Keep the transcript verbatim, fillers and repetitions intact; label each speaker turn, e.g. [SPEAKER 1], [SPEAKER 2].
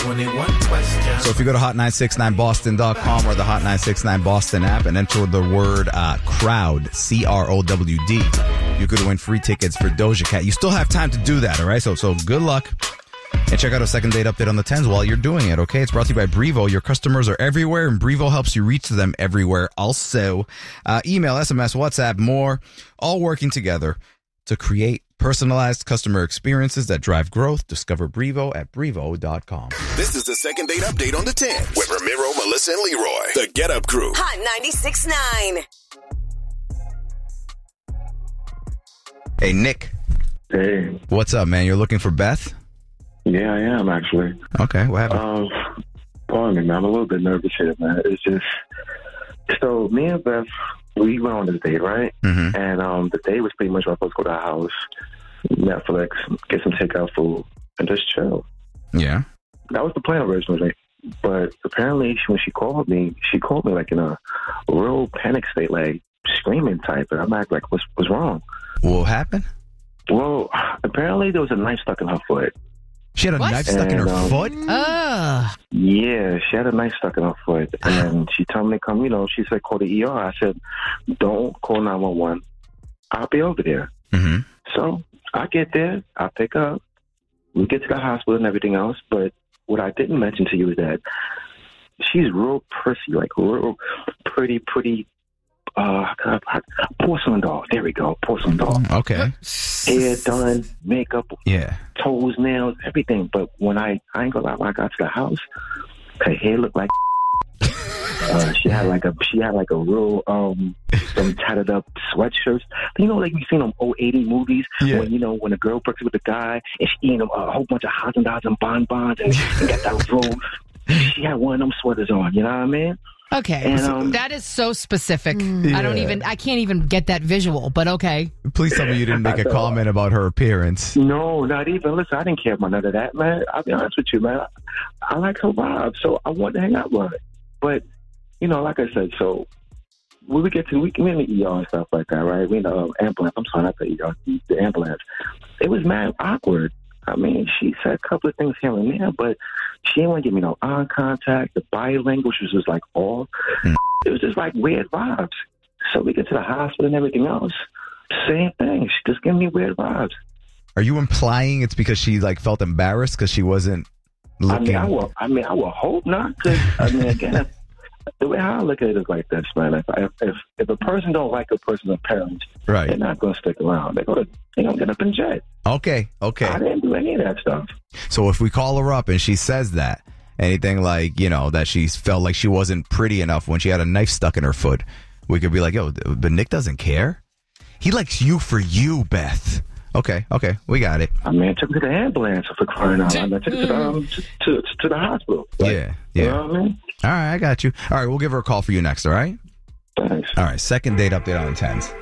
[SPEAKER 1] twenty-one questions.
[SPEAKER 2] So if you go to hot nine six nine boston dot com or the Hot nine six nine Boston app and enter the word uh, crowd, C R O W D, you could win free tickets for Doja Cat. You still have time to do that, all right? So, so good luck. And check out our second date update on the tens while you're doing it, okay? It's brought to you by Brevo. Your customers are everywhere, and Brevo helps you reach them everywhere. Also, uh, email, S M S, WhatsApp, more, all working together to create personalized customer experiences that drive growth. Discover Brevo at brevo dot com.
[SPEAKER 3] This is the second date update on the ten with Ramiro, Melissa, and Leroy. The Get Up Crew.
[SPEAKER 4] Hot ninety-six point nine.
[SPEAKER 2] Hey, Nick.
[SPEAKER 5] Hey.
[SPEAKER 2] What's up, man? You're looking for Beth?
[SPEAKER 5] Yeah, I am, actually.
[SPEAKER 2] Okay, what happened?
[SPEAKER 5] Um, pardon me, man. I'm a little bit nervous here, man. It's just... So, me and Beth, we went on this date, right?
[SPEAKER 2] Mm-hmm.
[SPEAKER 5] And um, the date was pretty much we're supposed to go to our house, Netflix, get some takeout food, and just chill.
[SPEAKER 2] Yeah.
[SPEAKER 5] That was the plan originally. But apparently, when she called me, she called me like in a real panic state, like screaming type. And I'm like, like what's, what's wrong?
[SPEAKER 2] What happened?
[SPEAKER 5] Well, apparently there was a knife stuck in her foot.
[SPEAKER 2] She had a
[SPEAKER 6] What?
[SPEAKER 2] knife stuck in her
[SPEAKER 5] And, um,
[SPEAKER 2] foot?
[SPEAKER 6] Ugh.
[SPEAKER 5] Yeah, she had a knife stuck in her foot. And she told me to come, you know, she said, call the E R. I said, don't call nine one one. I'll be over there.
[SPEAKER 2] Mm-hmm.
[SPEAKER 5] So I get there. I pick up. We get to the hospital and everything else. But what I didn't mention to you is that she's real prissy, like real pretty, pretty uh, porcelain doll. There we go, porcelain doll.
[SPEAKER 2] Okay.
[SPEAKER 5] Hair done, makeup,
[SPEAKER 2] Yeah.
[SPEAKER 5] toes, nails, everything. But when I, I ain't gonna lie, when I got to the house, her hair looked like uh, she had like a she had like a real um some tatted up sweatshirts. You know, like you seen them old eighty movies
[SPEAKER 2] Yeah.
[SPEAKER 5] when you know when a girl breaks up with a guy and she eating a whole bunch of Haagen Dazs and bonbons and, and got that roll. She had one of them sweaters on. You know what I mean?
[SPEAKER 6] Okay.
[SPEAKER 5] And, um,
[SPEAKER 6] that is so specific.
[SPEAKER 2] Yeah.
[SPEAKER 6] I don't even, I can't even get that visual, but okay.
[SPEAKER 2] Please tell me you didn't make a comment about her appearance.
[SPEAKER 5] No, not even. Listen, I didn't care about none of that, man. I'll be honest with you, man. I, I like her vibe, so I wanted to hang out with her. But, you know, like I said, so when we get to, we, we in the E R and stuff like that, right? We in the um, ambulance. I'm sorry, not the E R, the, the ambulance. It was mad awkward. I mean, she said a couple of things here and there, but she didn't want to give me no eye contact. The body language was just like off. Mm. It was just like weird vibes. So we get to the hospital and everything else. Same thing. She just giving me weird vibes.
[SPEAKER 2] Are you implying it's because she like felt embarrassed because she wasn't looking?
[SPEAKER 5] I mean, I will. I mean, I will hope not. Because I mean, again, if, the way I look at it is like this, man. If if if, if a person don't like a person's appearance,
[SPEAKER 2] Right.
[SPEAKER 5] they're not going to stick around. They're going to they gonna get up and jet.
[SPEAKER 2] Okay, okay.
[SPEAKER 5] I didn't do any of that stuff.
[SPEAKER 2] So if we call her up and she says that, anything like, you know, that she felt like she wasn't pretty enough when she had a knife stuck in her foot, we could be like, yo, but Nick doesn't care. He likes you for you, Beth. Okay, okay, we got it.
[SPEAKER 5] I mean, I took her to the ambulance for crying out loud. I mean, I took her to the, um, to, to, to the hospital. Like,
[SPEAKER 2] yeah, yeah.
[SPEAKER 5] You know what I mean?
[SPEAKER 2] All right, I got you. All right, we'll give her a call for you next, all right?
[SPEAKER 5] Thanks.
[SPEAKER 2] All right, second date update on the tens.